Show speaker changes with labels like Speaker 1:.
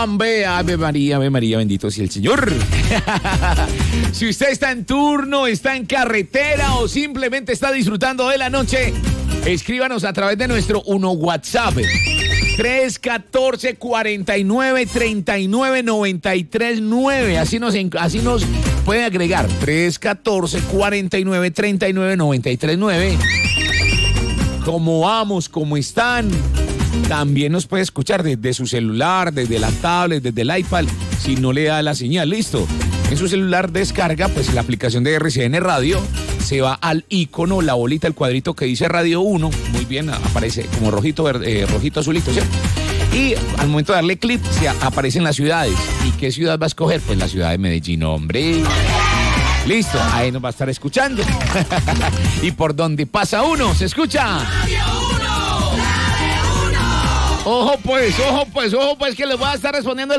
Speaker 1: Ave María, bendito sea el Señor. Si usted está en turno, está en carretera o simplemente está disfrutando de la noche, escríbanos a través de nuestro WhatsApp. 314-49-39-93-9. Así nos puede agregar. 314-49-39-93-9. ¿Cómo vamos? ¿Cómo están? También nos puede escuchar desde su celular, desde la tablet, desde el iPad, si no le da la señal. Listo. En su celular descarga pues la aplicación de RCN Radio, se va al icono, la bolita, el cuadrito que dice Radio 1, muy bien, aparece como rojito, rojito, azulito, ¿cierto? Y al momento de darle clic, se aparecen las ciudades. ¿Y qué ciudad va a escoger? Pues la ciudad de Medellín, hombre. Listo, ahí nos va a estar escuchando. Y por donde pasa uno, se escucha. Radio 1. Ojo pues, que les voy a estar respondiendo